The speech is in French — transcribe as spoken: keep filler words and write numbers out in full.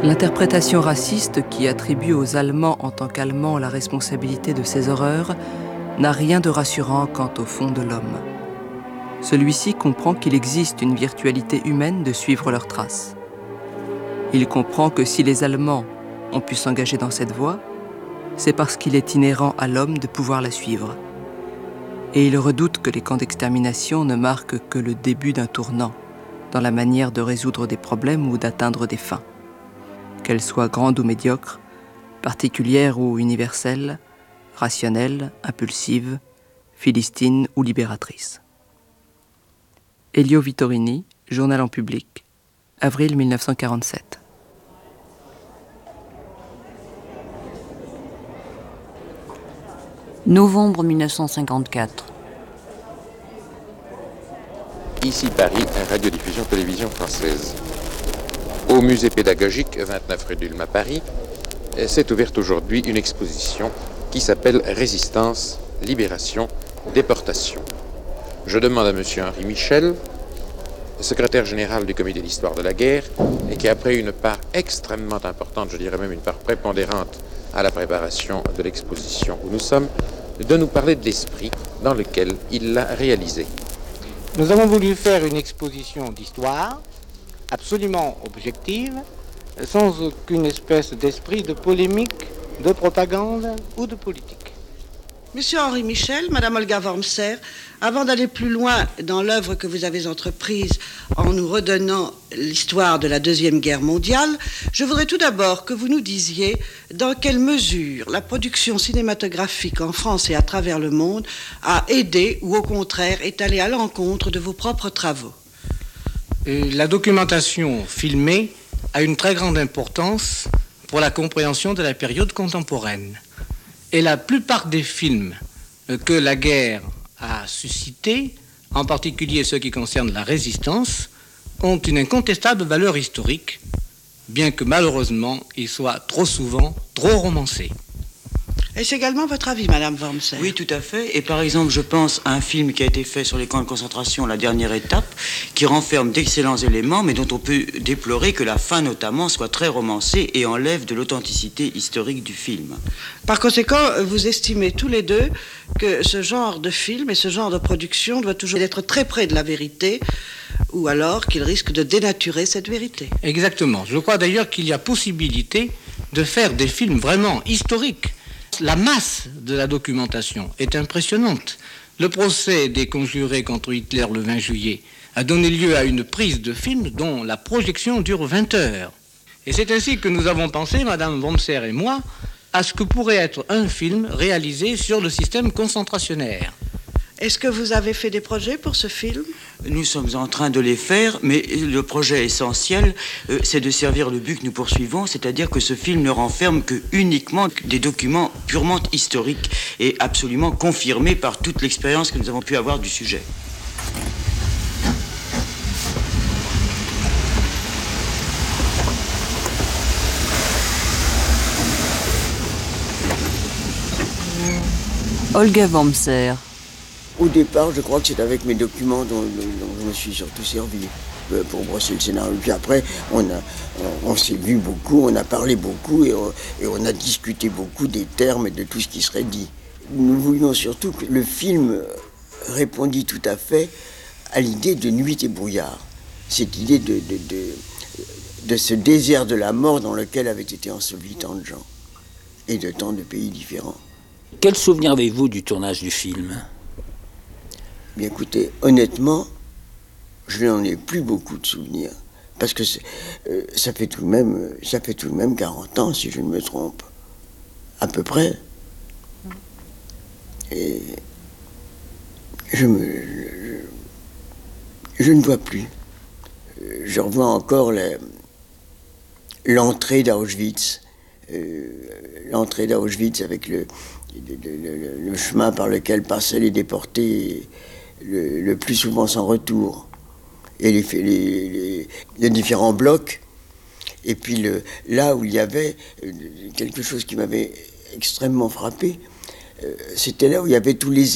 L'interprétation raciste qui attribue aux Allemands en tant qu'Allemands la responsabilité de ces horreurs n'a rien de rassurant quant au fond de l'homme. Celui-ci comprend qu'il existe une virtualité humaine de suivre leurs traces. Il comprend que si les Allemands ont pu s'engager dans cette voie, c'est parce qu'il est inhérent à l'homme de pouvoir la suivre. Et il redoute que les camps d'extermination ne marquent que le début d'un tournant dans la manière de résoudre des problèmes ou d'atteindre des fins. Qu'elles soient grandes ou médiocres, particulières ou universelles, rationnelles, impulsives, philistines ou libératrices. Elio Vittorini, Journal en public, avril mille neuf cent quarante-sept. Novembre mille neuf cent cinquante-quatre. Ici Paris, radiodiffusion-télévision française. Au musée pédagogique, vingt-neuf rue d'Ulm à Paris, s'est ouverte aujourd'hui une exposition qui s'appelle Résistance, Libération, Déportation. Je demande à M. Henri Michel, secrétaire général du comité d'histoire de la guerre, et qui a pris une part extrêmement importante, je dirais même une part prépondérante à la préparation de l'exposition où nous sommes, de nous parler de l'esprit dans lequel il l'a réalisé. Nous avons voulu faire une exposition d'histoire absolument objective, sans aucune espèce d'esprit de polémique, de propagande ou de politique. Monsieur Henri Michel, Madame Olga Wormser, avant d'aller plus loin dans l'œuvre que vous avez entreprise en nous redonnant l'histoire de la Deuxième Guerre mondiale, je voudrais tout d'abord que vous nous disiez dans quelle mesure la production cinématographique en France et à travers le monde a aidé ou au contraire est allée à l'encontre de vos propres travaux. La documentation filmée a une très grande importance pour la compréhension de la période contemporaine. Et la plupart des films que la guerre a suscités, en particulier ceux qui concernent la résistance, ont une incontestable valeur historique, bien que malheureusement ils soient trop souvent trop romancés. Est-ce également votre avis, Madame Wormser? Oui, tout à fait. Et par exemple, je pense à un film qui a été fait sur les camps de concentration, La Dernière Étape, qui renferme d'excellents éléments, mais dont on peut déplorer que la fin, notamment, soit très romancée et enlève de l'authenticité historique du film. Par conséquent, vous estimez tous les deux que ce genre de film et ce genre de production doit toujours être très près de la vérité, ou alors qu'il risque de dénaturer cette vérité. Exactement. Je crois d'ailleurs qu'il y a possibilité de faire des films vraiment historiques. La masse de la documentation est impressionnante. Le procès des conjurés contre Hitler le vingt juillet a donné lieu à une prise de film dont la projection dure vingt heures. Et c'est ainsi que nous avons pensé, Madame Wormser et moi, à ce que pourrait être un film réalisé sur le système concentrationnaire. Est-ce que vous avez fait des projets pour ce film? Nous sommes en train de les faire, mais le projet essentiel, euh, c'est de servir le but que nous poursuivons, c'est-à-dire que ce film ne renferme que uniquement des documents purement historiques et absolument confirmés par toute l'expérience que nous avons pu avoir du sujet. Olga Wormser. Au départ, je crois que c'est avec mes documents dont, dont je me suis surtout servi pour brosser le scénario. Puis après, on, a, on, on s'est vu beaucoup, on a parlé beaucoup et on, et on a discuté beaucoup des termes et de tout ce qui serait dit. Nous voulions surtout que le film répondît tout à fait à l'idée de Nuit et brouillard. Cette idée de, de, de, de ce désert de la mort dans lequel avaient été ensevelis tant de gens et de tant de pays différents. Quel souvenir avez-vous du tournage du film ? Bien écoutez, honnêtement, je n'en ai plus beaucoup de souvenirs. Parce que euh, ça fait tout de même, ça fait tout de même quarante ans, si je ne me trompe. À peu près. Et je me... Je, je ne vois plus. Je revois encore la, l'entrée d'Auschwitz. Euh, l'entrée d'Auschwitz avec le, le, le, le chemin par lequel passaient les déportés... Le, le plus souvent sans retour, et les, les, les, les différents blocs, et puis le, là où il y avait quelque chose qui m'avait extrêmement frappé, euh, c'était là où il y avait tous les